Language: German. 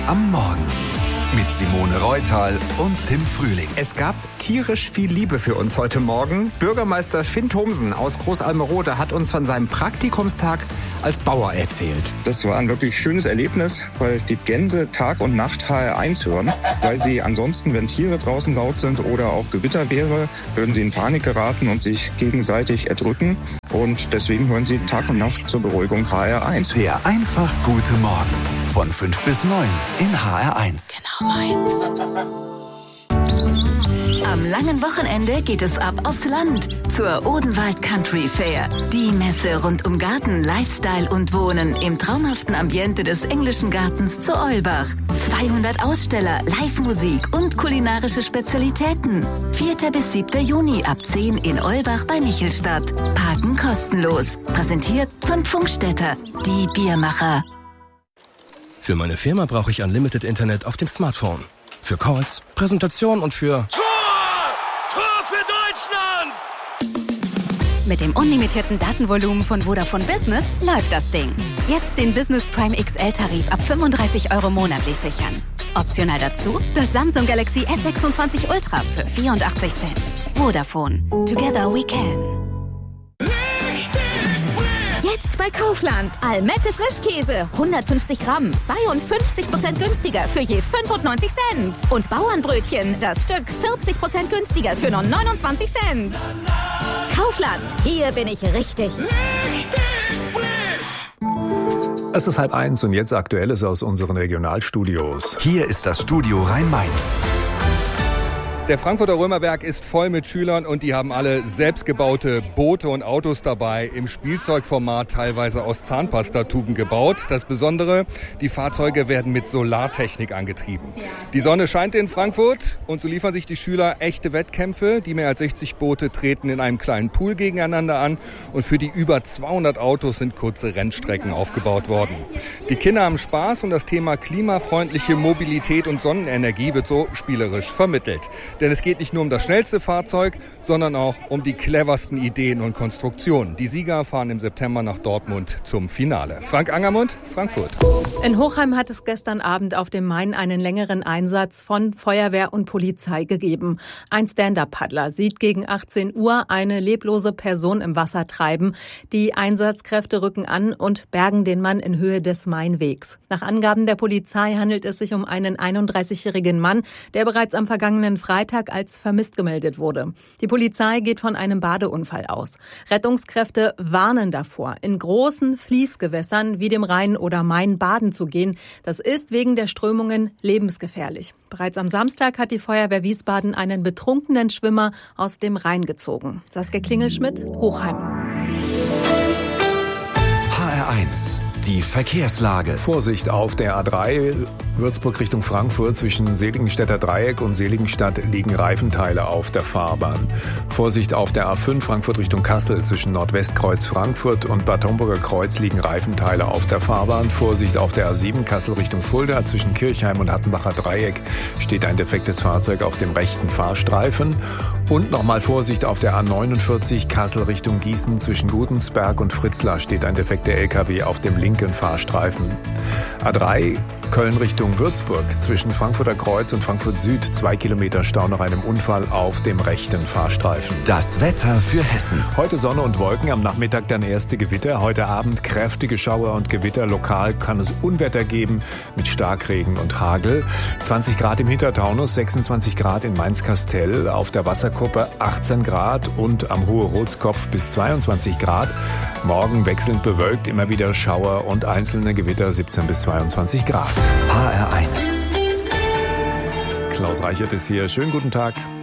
am Morgen. Mit Simone Reutal und Tim Frühling. Es gab tierisch viel Liebe für uns heute Morgen. Bürgermeister Finn Thomsen aus Großalmerode hat uns von seinem Praktikumstag als Bauer erzählt. Das war ein wirklich schönes Erlebnis, weil die Gänse Tag und Nacht HR1 hören. Weil sie ansonsten, wenn Tiere draußen laut sind oder auch Gewitter wäre, würden sie in Panik geraten und sich gegenseitig erdrücken. Und deswegen hören sie Tag und Nacht zur Beruhigung HR1. Der einfach gute Morgen. Von 5 bis 9 in HR1. Genau meins. Am langen Wochenende geht es ab aufs Land zur Odenwald Country Fair. Die Messe rund um Garten, Lifestyle und Wohnen im traumhaften Ambiente des englischen Gartens zu Eulbach. 200 Aussteller, Live-Musik und kulinarische Spezialitäten. 4. bis 7. Juni ab 10 in Eulbach bei Michelstadt. Parken kostenlos. Präsentiert von Pfungstädter, die Biermacher. Für meine Firma brauche ich Unlimited Internet auf dem Smartphone. Für Calls, Präsentation und für... Tor für Deutschland! Mit dem unlimitierten Datenvolumen von Vodafone Business läuft das Ding. Jetzt den Business Prime XL-Tarif ab 35 € monatlich sichern. Optional dazu das Samsung Galaxy S26 Ultra für 84 Cent. Vodafone. Together we can. Jetzt bei Kaufland. Almette Frischkäse. 150 Gramm. 52% günstiger für je 95 Cent. Und Bauernbrötchen. Das Stück 40% günstiger für nur 29 Cent. Kaufland. Hier bin ich richtig. Es ist 12:30 und jetzt Aktuelles aus unseren Regionalstudios. Hier ist das Studio Rhein-Main. Der Frankfurter Römerberg ist voll mit Schülern und die haben alle selbstgebaute Boote und Autos dabei, im Spielzeugformat teilweise aus Zahnpastatuben gebaut. Das Besondere, die Fahrzeuge werden mit Solartechnik angetrieben. Die Sonne scheint in Frankfurt und so liefern sich die Schüler echte Wettkämpfe. Die mehr als 60 Boote treten in einem kleinen Pool gegeneinander an und für die über 200 Autos sind kurze Rennstrecken aufgebaut worden. Die Kinder haben Spaß und das Thema klimafreundliche Mobilität und Sonnenenergie wird so spielerisch vermittelt. Denn es geht nicht nur um das schnellste Fahrzeug, sondern auch um die cleversten Ideen und Konstruktionen. Die Sieger fahren im September nach Dortmund zum Finale. Frank Angermund, Frankfurt. In Hochheim hat es gestern Abend auf dem Main einen längeren Einsatz von Feuerwehr und Polizei gegeben. Ein Stand-Up-Paddler sieht gegen 18 Uhr eine leblose Person im Wasser treiben. Die Einsatzkräfte rücken an und bergen den Mann in Höhe des Mainwegs. Nach Angaben der Polizei handelt es sich um einen 31-jährigen Mann, der bereits am vergangenen Freitag als vermisst gemeldet wurde. Die Polizei geht von einem Badeunfall aus. Rettungskräfte warnen davor, in großen Fließgewässern wie dem Rhein oder Main baden zu gehen. Das ist wegen der Strömungen lebensgefährlich. Bereits am Samstag hat die Feuerwehr Wiesbaden einen betrunkenen Schwimmer aus dem Rhein gezogen. Saskia Klingelschmidt, Hochheim. HR1. Die Verkehrslage. Vorsicht auf der A3 Würzburg Richtung Frankfurt. Zwischen Seligenstädter Dreieck und Seligenstadt liegen Reifenteile auf der Fahrbahn. Vorsicht auf der A5 Frankfurt Richtung Kassel. Zwischen Nordwestkreuz Frankfurt und Bad Homburger Kreuz liegen Reifenteile auf der Fahrbahn. Vorsicht auf der A7 Kassel Richtung Fulda. Zwischen Kirchheim und Hattenbacher Dreieck steht ein defektes Fahrzeug auf dem rechten Fahrstreifen. Und nochmal Vorsicht auf der A49 Kassel Richtung Gießen. Zwischen Gudensberg und Fritzlar steht ein defekter LKW auf dem linken Fahrstreifen. A3 Köln Richtung Würzburg. Zwischen Frankfurter Kreuz und Frankfurt Süd 2 Kilometer Stau nach einem Unfall auf dem rechten Fahrstreifen. Das Wetter für Hessen. Heute Sonne und Wolken, am Nachmittag dann erste Gewitter. Heute Abend kräftige Schauer und Gewitter. Lokal kann es Unwetter geben mit Starkregen und Hagel. 20 Grad im Hintertaunus, 26 Grad in Mainz-Kastell. Auf der Wasserkuppe 18 Grad und am Hohe Rotskopf bis 22 Grad. Morgen wechselnd bewölkt, immer wieder Schauer und einzelne Gewitter 17 bis 22 Grad. HR1. Klaus Reichert ist hier. Schönen guten Tag.